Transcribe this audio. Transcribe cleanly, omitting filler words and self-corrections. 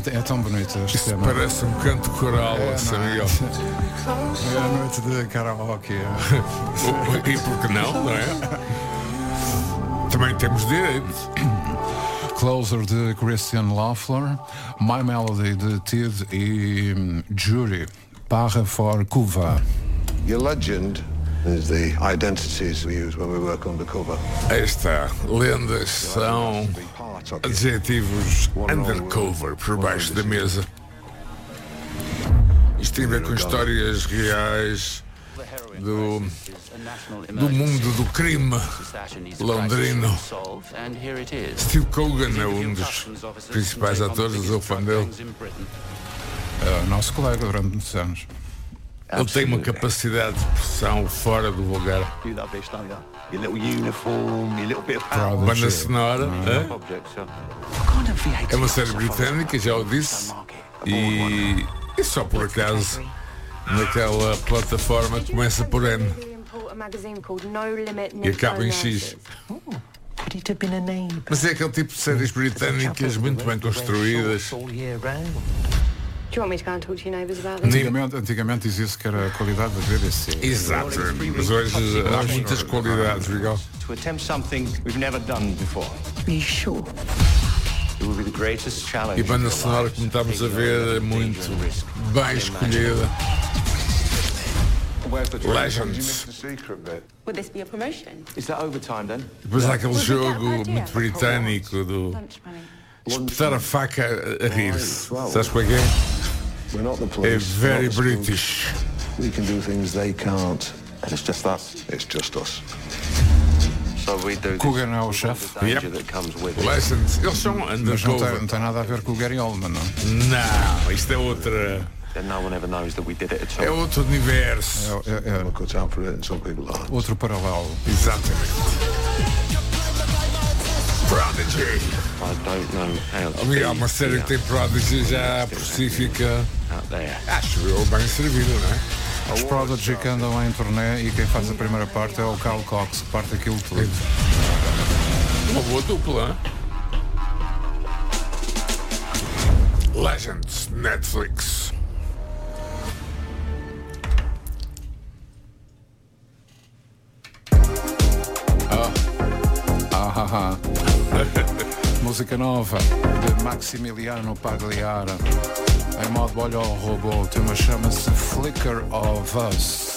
É tão bonito este Isso tema. parece um canto coral, São Miguel. É a noite de karaoke. E por que não é? Também temos direito. Closer de Christian Loeffler, My Melody de Tid e Jury, Parra for Cuva. Your legend is the identities we use when we work undercover. Aí está, lendas são adjetivos undercover por baixo da mesa. Isto tem a ver com histórias reais do mundo do crime londrino. Steve Coogan é um dos principais atores, eu sou fã dele. É o nosso colega durante muitos anos. Ele tem uma capacidade de expressão fora do vulgar. Banda sonora, é uma série britânica, já o disse, e só por acaso naquela plataforma que começa por N e acaba em X. Mas é aquele tipo de séries britânicas muito bem construídas. Do you want me to go and talk to your neighbours about this? Antigamente dizia-se que era a qualidade da BBC. Exato, mas hoje há muitas qualidades, Miguel. To attempt something we've never done before. Are you sure? It will be the greatest challenge. E a banda sonora, como estamos a ver, é muito bem escolhida. Legends. Would this be a promotion? Is that overtime then? Depois há aquele jogo muito britânico do espetar a faca a rir-se. Sabes como é que é? We're not the É police. very not the spooks. British. We can do things they can't. And it's just us. It's just us. So we do this. Coogan é o chefe, Danger Yep. that comes with it. Legends, eles são mas não undercover. tem nada a ver com o Gary Oldman, não? Não, isto é outra. Then no one ever knows that we did it at É all. outro universo. We're cut out for it, and some people aren't. Outro paralelo. Exatamente. Prodigy. I don't know how to Amigo, há be uma série que tem Prodigy já por si fica, out there. acho eu, bem servido, não é? Os Prodigy que andam em turnê e quem faz a primeira parte é o Carl Cox, que parte aquilo tudo. Uma boa dupla, hein? Legends, Netflix. Música nova de Maximiliano Pagliara. Em modo olho ao robô, o tema chama-se Flicker of Us.